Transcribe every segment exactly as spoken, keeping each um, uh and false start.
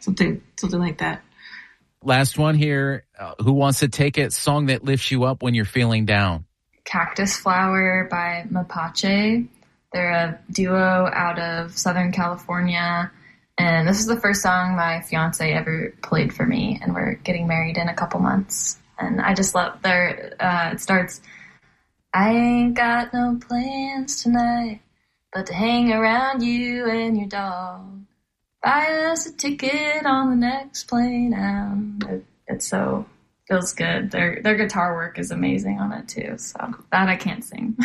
something something like that. Last one here. Uh, who wants to take it? Song that lifts you up when you're feeling down. Cactus Flower by Mapache. They're a duo out of Southern California. And this is the first song my fiance ever played for me. And we're getting married in a couple months. And I just love their, uh, it starts, I ain't got no plans tonight, but to hang around you and your dog. Buy us a ticket on the next plane out. It, it's so, feels good. Their their guitar work is amazing on it too. So that I can't sing.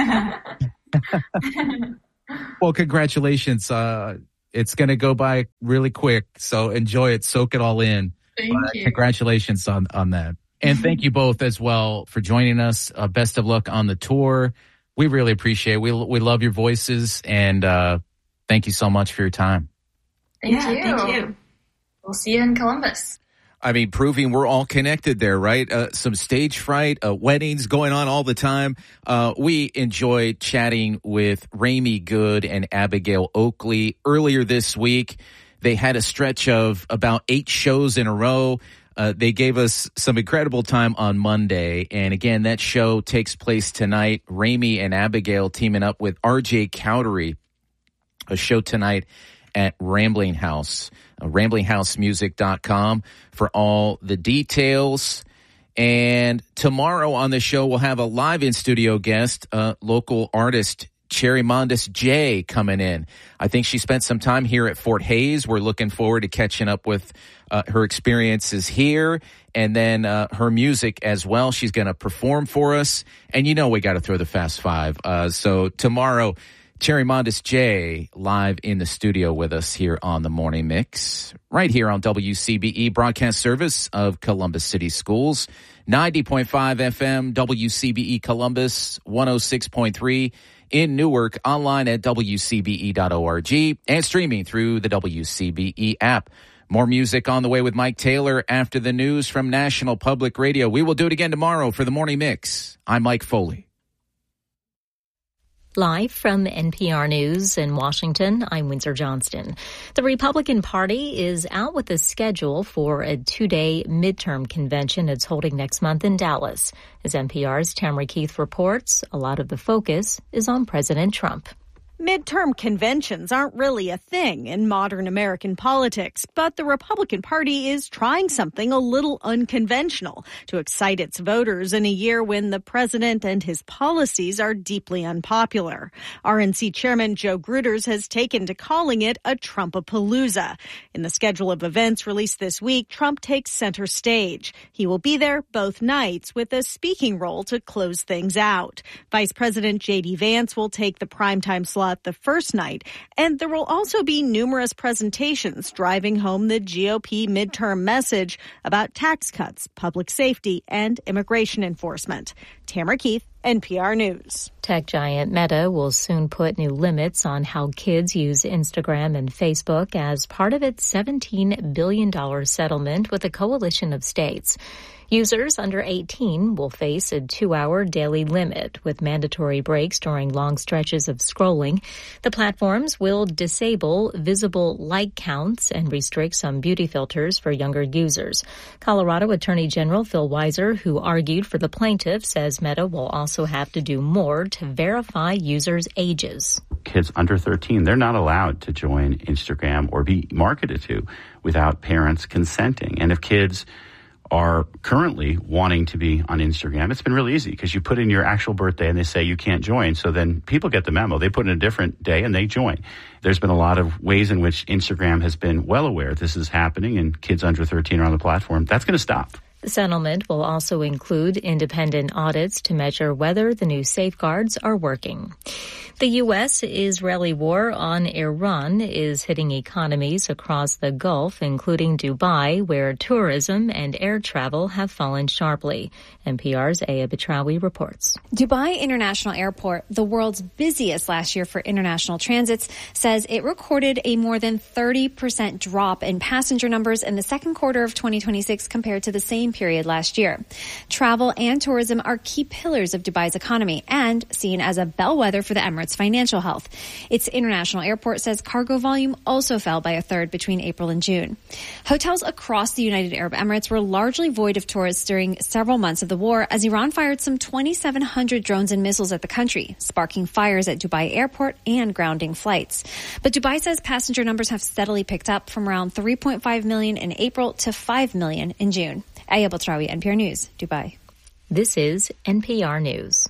Well, congratulations. Uh, it's going to go by really quick. So enjoy it. Soak it all in. Thank uh, you. Congratulations on, on that. And thank you both as well for joining us. Uh, best of luck on the tour. We really appreciate it. We, we love your voices. And uh, thank you so much for your time. Thank yeah, you. Thank you. We'll see you in Columbus. I mean, proving we're all connected there, right? Uh, some stage fright, uh, weddings going on all the time. Uh, we enjoyed chatting with Ramey Good and Abigail Oakley earlier this week. They had a stretch of about eight shows in a row. Uh, they gave us some incredible time on Monday. And again, that show takes place tonight. Ramey and Abigail teaming up with R J Cowdery, a show tonight at Rambling House. Uh, rambling house music dot com for all the details. And tomorrow on the show, we'll have a live in-studio guest, uh, local artist Cherry Mondes J coming in. I think she spent some time here at Fort Hays. We're looking forward to catching up with uh, her experiences here and then uh, her music as well. She's going to perform for us. And you know we got to throw the Fast Five. Uh, so tomorrow, Cherry Mondes J live in the studio with us here on the Morning Mix, right here on W C B E broadcast service of Columbus City Schools, ninety point five F M, W C B E Columbus, one oh six point three in Newark, online at W C B E dot org, and streaming through the W C B E app. More music on the way with Mike Taylor after the news from National Public Radio. We will do it again tomorrow for the Morning Mix. I'm Mike Foley. Live from N P R News in Washington, I'm Windsor Johnston. The Republican Party is out with a schedule for a two-day midterm convention it's holding next month in Dallas. As N P R's Tamara Keith reports, a lot of the focus is on President Trump. Midterm conventions aren't really a thing in modern American politics, but the Republican Party is trying something a little unconventional to excite its voters in a year when the president and his policies are deeply unpopular. R N C Chairman Joe Gruters has taken to calling it a Trumpapalooza. In the schedule of events released this week, Trump takes center stage. He will be there both nights with a speaking role to close things out. Vice President J D Vance will take the primetime slot the first night, and there will also be numerous presentations driving home the G O P midterm message about tax cuts, public safety, and immigration enforcement. Tamara Keith, N P R News. Tech giant Meta will soon put new limits on how kids use Instagram and Facebook as part of its seventeen billion dollars settlement with a coalition of states. Users under eighteen will face a two-hour daily limit with mandatory breaks during long stretches of scrolling. The platforms will disable visible like counts and restrict some beauty filters for younger users. Colorado Attorney General Phil Weiser, who argued for the plaintiff, says Meta will also have to do more to verify users' ages. Kids under thirteen, they're not allowed to join Instagram or be marketed to without parents consenting. And if kids are currently wanting to be on Instagram, it's been really easy because you put in your actual birthday and they say you can't join. So then people get the memo. They put in a different day and they join. There's been a lot of ways in which Instagram has been well aware this is happening and kids under thirteen are on the platform. That's going to stop. The settlement will also include independent audits to measure whether the new safeguards are working. The U S-Israeli war on Iran is hitting economies across the Gulf, including Dubai, where tourism and air travel have fallen sharply. N P R's Aya Betrawi reports. Dubai International Airport, the world's busiest last year for international transits, says it recorded a more than thirty percent drop in passenger numbers in the second quarter of twenty twenty-six compared to the same same period last year. Travel and tourism are key pillars of Dubai's economy and seen as a bellwether for the Emirates' financial health. Its international airport says cargo volume also fell by a third between April and June. Hotels across the United Arab Emirates were largely void of tourists during several months of the war as Iran fired some twenty-seven hundred drones and missiles at the country, sparking fires at Dubai Airport and grounding flights. But Dubai says passenger numbers have steadily picked up from around three point five million in April to five million in June. Aya Batrawi, N P R News, Dubai. This is N P R News.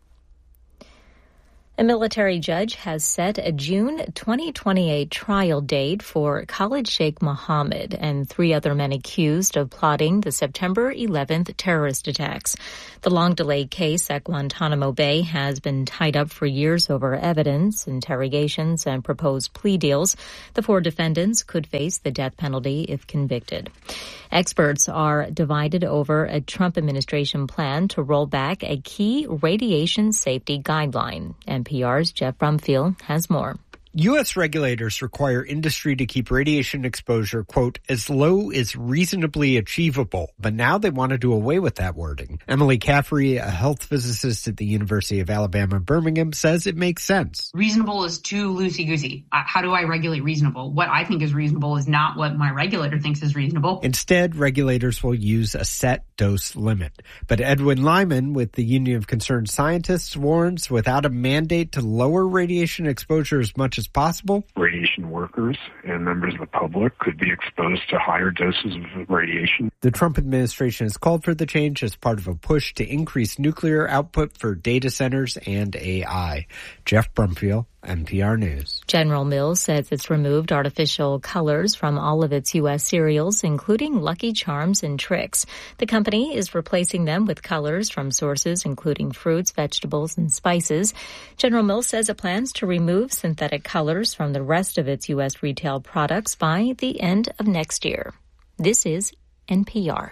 A military judge has set a June twenty twenty-eight trial date for Khalid Sheikh Mohammed and three other men accused of plotting the September eleventh terrorist attacks. The long-delayed case at Guantanamo Bay has been tied up for years over evidence, interrogations, and proposed plea deals. The four defendants could face the death penalty if convicted. Experts are divided over a Trump administration plan to roll back a key radiation safety guideline. N P R's Jeff Brumfield has more. U S regulators require industry to keep radiation exposure, quote, as low as reasonably achievable, but now they want to do away with that wording. Emily Caffrey, a health physicist at the University of Alabama, Birmingham, says it makes sense. Reasonable is too loosey-goosey. How do I regulate reasonable? What I think is reasonable is not what my regulator thinks is reasonable. Instead, regulators will use a set dose limit. But Edwin Lyman with the Union of Concerned Scientists warns without a mandate to lower radiation exposure as much as possible, radiation workers and members of the public could be exposed to higher doses of radiation. The Trump administration has called for the change as part of a push to increase nuclear output for data centers and A I. Jeff Brumfield, N P R News. General Mills says it's removed artificial colors from all of its U S cereals, including Lucky Charms and Trix. The company is replacing them with colors from sources including fruits, vegetables, and spices. General Mills says it plans to remove synthetic colors from the rest of its U S retail products by the end of next year. This is N P R.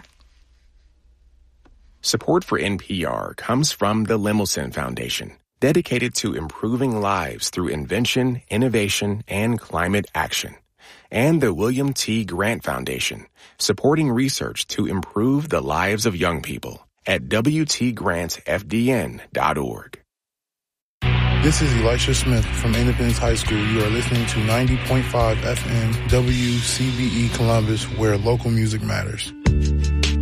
Support for N P R comes from the Lemelson Foundation, dedicated to improving lives through invention, innovation, and climate action. And the William T. Grant Foundation, supporting research to improve the lives of young people at w t grant f d n dot org. This is Elisha Smith from Independence High School. You are listening to ninety point five F M W C B E Columbus, where local music matters.